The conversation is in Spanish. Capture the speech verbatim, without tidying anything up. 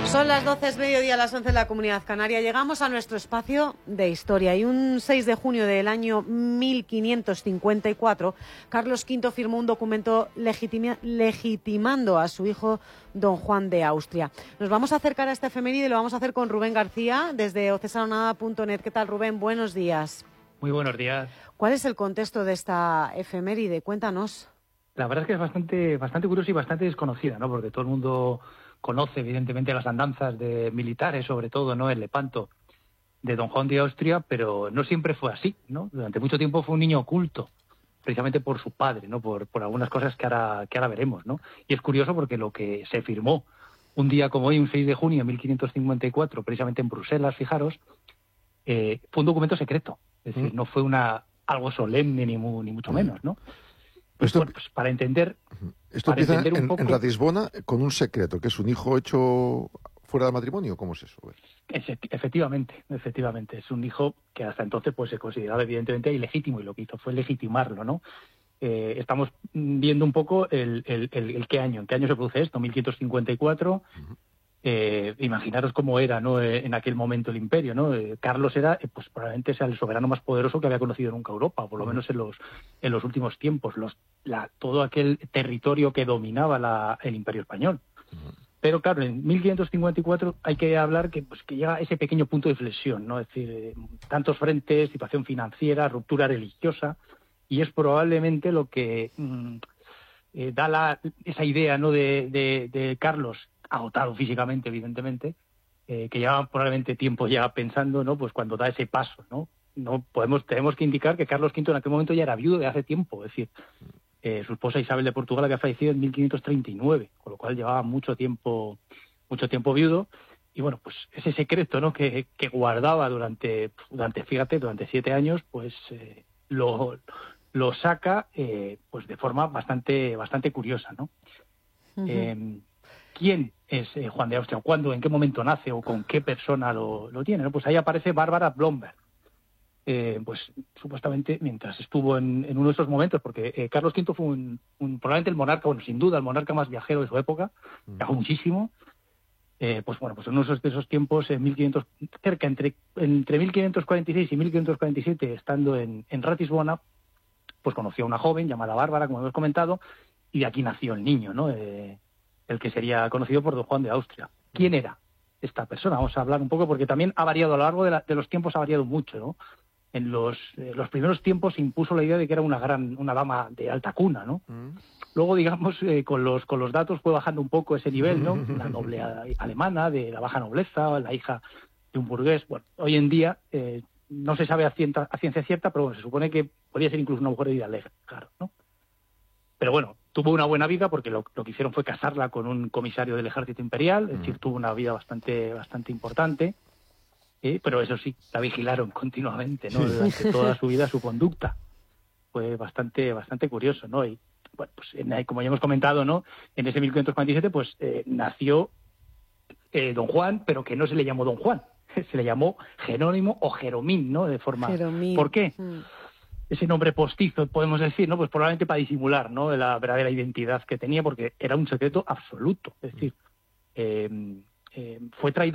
Son las doce, es mediodía, las once en la Comunidad Canaria. Llegamos a nuestro espacio de historia y un seis de junio del año mil quinientos cincuenta y cuatro, Carlos quinto firmó un documento legitima, legitimando a su hijo don Juan de Austria. Nos vamos a acercar a esta efeméride y lo vamos a hacer con Rubén García desde ocesanonada punto net. ¿Qué tal, Rubén? Buenos días. Muy buenos días. ¿Cuál es el contexto de esta efeméride? Cuéntanos. La verdad es que es bastante, bastante curiosa y bastante desconocida, ¿no? Porque todo el mundo conoce, evidentemente, las andanzas de militares, sobre todo, ¿no? El Lepanto de don Juan de Austria, pero no siempre fue así, ¿no? Durante mucho tiempo fue un niño oculto, precisamente por su padre, ¿no? Por, por algunas cosas que ahora, que ahora veremos, ¿no? Y es curioso porque lo que se firmó un día como hoy, un seis de junio de mil quinientos cincuenta y cuatro, precisamente en Bruselas, fijaros, eh, fue un documento secreto. Es decir, no fue una algo solemne ni, mu, ni mucho menos, ¿no? Pues, esto, bueno, pues para entender... Esto para empieza entender un en, poco, en Ratisbona con un secreto, que es un hijo hecho fuera de matrimonio. ¿Cómo es eso? Es, efectivamente, efectivamente. Es un hijo que hasta entonces pues se consideraba evidentemente ilegítimo y lo que hizo fue legitimarlo, ¿no? Eh, estamos viendo un poco el, el, el, el qué año, en qué año se produce esto, mil quinientos cincuenta y cuatro... Uh-huh. Eh, imaginaros cómo era, ¿no? Eh, en aquel momento el imperio, ¿no? Eh, Carlos era, eh, pues probablemente sea el soberano más poderoso que había conocido nunca Europa, por lo uh-huh. menos en los en los últimos tiempos, los, la, todo aquel territorio que dominaba la, el imperio español. Uh-huh. Pero claro, en mil quinientos cincuenta y cuatro hay que hablar que, pues, que llega ese pequeño punto de inflexión, ¿no? Es decir, eh, tantos frentes, situación financiera, ruptura religiosa, y es probablemente lo que mm, eh, da la, esa idea, ¿no? de, de, de Carlos, agotado físicamente, evidentemente, eh, que lleva probablemente tiempo ya pensando, ¿no? Pues cuando da ese paso, ¿no? No podemos, tenemos que indicar que Carlos quinto en aquel momento ya era viudo de hace tiempo, es decir, eh, su esposa Isabel de Portugal había fallecido en mil quinientos treinta y nueve, con lo cual llevaba mucho tiempo, mucho tiempo viudo, y bueno, pues ese secreto, ¿no? Que, que guardaba durante, durante, fíjate, durante siete años, pues eh, lo, lo saca, eh, pues de forma bastante, bastante curiosa, ¿no? Uh-huh. Eh, ¿Quién es eh, Juan de Austria? ¿Cuándo? ¿En qué momento nace? ¿O con qué persona lo, lo tiene? ¿no? Pues ahí aparece Bárbara Blomberg. Eh, pues supuestamente mientras estuvo en, en uno de esos momentos, porque eh, Carlos quinto fue un, un, probablemente el monarca, bueno, sin duda, el monarca más viajero de su época, viajó muchísimo. Eh, pues bueno, pues en uno de esos, de esos tiempos, en mil quinientos, cerca entre, entre mil quinientos cuarenta y seis y mil quinientos cuarenta y siete, estando en, en Ratisbona, pues conoció a una joven llamada Bárbara, como hemos comentado, y de aquí nació el niño, ¿no? Eh, el que sería conocido por don Juan de Austria. ¿Quién era esta persona? Vamos a hablar un poco, porque también ha variado a lo largo de, la, de los tiempos, ha variado mucho, ¿no? En los, eh, los primeros tiempos se impuso la idea de que era una gran, una dama de alta cuna, ¿no? Mm. Luego, digamos, eh, con los con los datos fue bajando un poco ese nivel, ¿no? La noble alemana, de la baja nobleza, la hija de un burgués. Bueno, hoy en día eh, no se sabe a, cienta, a ciencia cierta, pero bueno, se supone que podría ser incluso una mujer de vida alegre, claro, ¿no? Pero bueno, tuvo una buena vida porque lo, lo que hicieron fue casarla con un comisario del ejército imperial, es mm. decir, tuvo una vida bastante bastante importante, eh, pero eso sí, la vigilaron continuamente, ¿no? Durante toda su vida, su conducta. Fue bastante bastante curioso, ¿no? Y bueno, pues en, como ya hemos comentado, ¿no? En ese mil quinientos cuarenta y siete, pues eh, nació eh, don Juan, pero que no se le llamó don Juan, se le llamó Jerónimo o Jeromín, ¿no? De forma... Jeromín. ¿Por qué? Mm. Ese nombre postizo, podemos decir, ¿no? Pues probablemente para disimular, ¿no? La verdadera identidad que tenía, porque era un secreto absoluto. Es decir, eh, eh, fue traído